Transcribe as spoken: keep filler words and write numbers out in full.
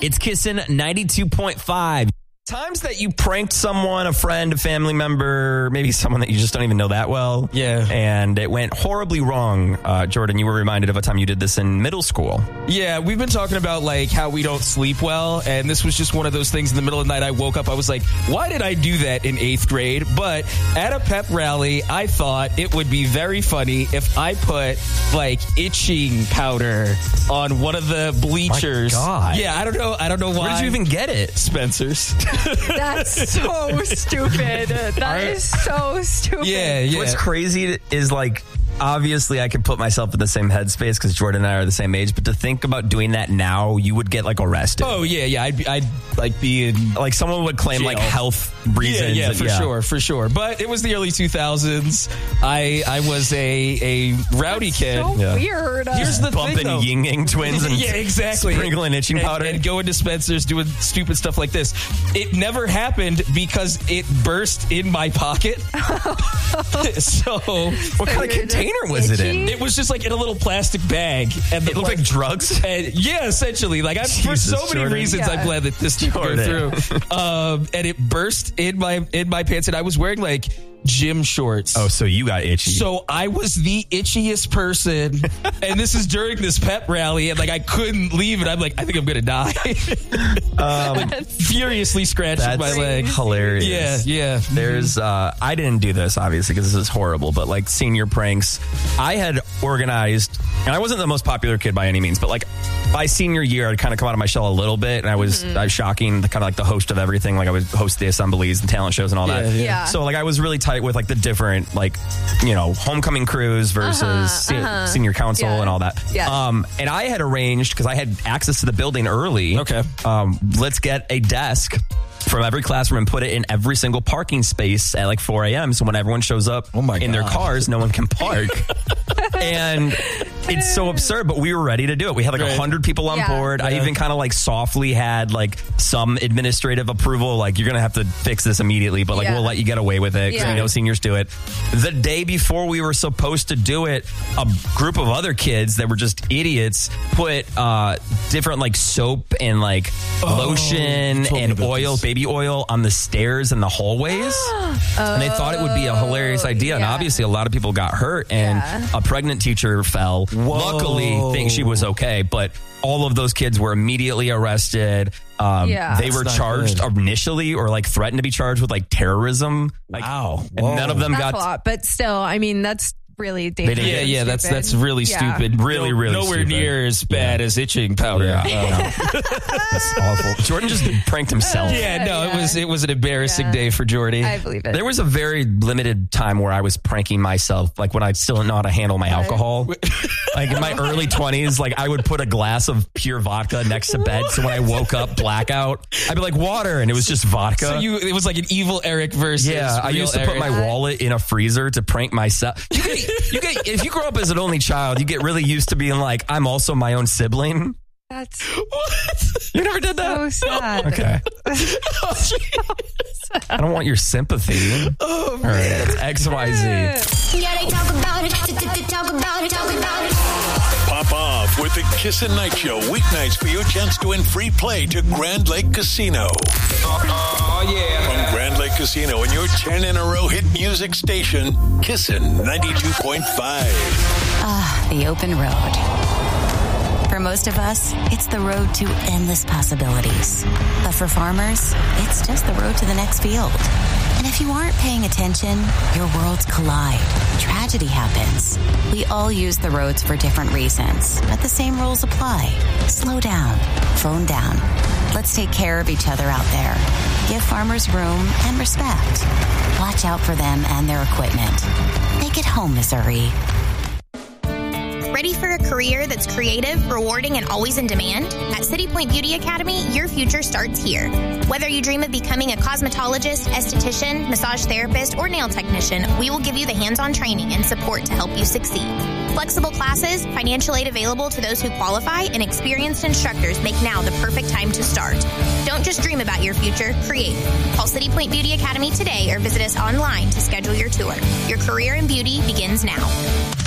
It's Kissin' ninety-two point five. Times that you pranked someone, a friend, a family member, maybe someone that you just don't even know that well. Yeah. And it went horribly wrong. Uh, Jordan, you were reminded of a time you did this in middle school. Yeah, we've been talking about like how we don't sleep well. And this was just one of those things in the middle of the night. I woke up. I was like, why did I do that in eighth grade? But at a pep rally, I thought it would be very funny if I put like itching powder on one of the bleachers. My God. Yeah, I don't know. I don't know why. Where did you even get it? Spencer's. That's so stupid. That is so stupid. Yeah, yeah. What's crazy is like, obviously I could put myself in the same headspace because Jordan and I are the same age, but to think about doing that now, you would get like arrested. Oh, yeah, yeah. I'd, be, I'd like be in... Like someone would claim jail. like health reasons. Yeah, yeah, for yeah. sure, for sure. But it was the early two thousands. I I was a, a rowdy That's kid. so Yeah. weird. Here's the Bumping thing, though. Ying Yang twins and yeah, exactly. sprinkling itching and, powder. and going to Spencer's doing stupid stuff like this. It never happened because it burst in my pocket. So what kind of container was it in? it was just like in a little plastic bag, and It looked like drugs. and yeah, essentially. Like I, for Jesus, so many Jordan. reasons, Yeah. I'm glad that this didn't go Jordan. through. Um, and it burst in my in my pants, and I was wearing like gym shorts. Oh, so you got itchy. So I was the itchiest person, and this is during this pep rally, and like I couldn't leave it. I'm like, I think I'm gonna die. um, like, furiously scratching that's my leg. hilarious. Yeah, yeah. There's, uh, I didn't do this obviously because this is horrible, but like senior pranks, I had organized, and I wasn't the most popular kid by any means, but like by senior year, I'd kind of come out of my shell a little bit, and I was, mm-hmm. I was shocking, the kind of like the host of everything. Like I would host the assemblies and talent shows and all Yeah, that. yeah. Yeah. So like I was really tight with like the different like, you know, homecoming crews versus Uh-huh, se- uh-huh. senior council Yeah. and all that. Yeah. Um, and I had arranged, because I had access to the building early. Okay. Um, let's get a desk from every classroom and put it in every single parking space at like four a.m. So when everyone shows up Oh my in their God. cars, no one can park. And it's so absurd, but we were ready to do it. We had like a Right. hundred people on Yeah. board. I Yeah. even kind of like softly had like some administrative approval. Like, you're going to have to fix this immediately, but like, Yeah. we'll let you get away with it because Yeah. we know seniors do it. The day before we were supposed to do it, a group of other kids that were just idiots put uh, different like soap and like lotion told me and about oil, this. baby oil on the stairs and the hallways. And they thought it would be a hilarious idea. And yeah. obviously a lot of people got hurt, and Yeah. a pregnant teacher fell. Luckily, I think she was okay, but all of those kids were immediately arrested. Um, Yeah. they were That's not charged good. initially, or like threatened to be charged with like terrorism. Like, Wow. and none of them That's got a lot, but still, I mean, that's really dangerous. didn't- Yeah, and yeah, that's stupid. that's really Yeah. stupid. Really, No- really nowhere stupid. near as bad as itching powder. Yeah. Uh, That's awful. Jordan just pranked himself. yeah, no, it Yeah. was it was an embarrassing Yeah. day for Jordy. I believe it. There was a very limited time where I was pranking myself, like when I still didn't know how to handle my alcohol. Like in my early twenties, like I would put a glass of pure vodka next to bed. So when I woke up blackout, I'd be like, water. And it was just vodka. So you, it was like an evil Eric versus yeah, I real used to Eric. put my wallet in a freezer to prank myself. You get, you get, if you grow up as an only child, you get really used to being like, I'm also my own sibling. That's You never did that? so sad. Okay. I don't want your sympathy. Oh, All right, it's X Y Z. Yeah, they talk about it, talk about it, talk about it. Pop off with the Kissin' Night Show weeknights for your chance to win free play to Grand Lake Casino. oh yeah. From Grand Lake Casino and your ten in a row hit music station, Kissin' ninety-two point five. Ah, the open road. For most of us, it's the road to endless possibilities. But for farmers, it's just the road to the next field. And if you aren't paying attention, your worlds collide. Tragedy happens. We all use the roads for different reasons, but the same rules apply. Slow down. Phone down. Let's take care of each other out there. Give farmers room and respect. Watch out for them and their equipment. Make it home, Missouri. Ready for a career that's creative, rewarding, and always in demand? At City Point Beauty Academy, your future starts here. Whether you dream of becoming a cosmetologist, esthetician, massage therapist, or nail technician, we will give you the hands-on training and support to help you succeed. Flexible classes, financial aid available to those who qualify, and experienced instructors make now the perfect time to start. Don't just dream about your future, create it. Call City Point Beauty Academy today or visit us online to schedule your tour. Your career in beauty begins now.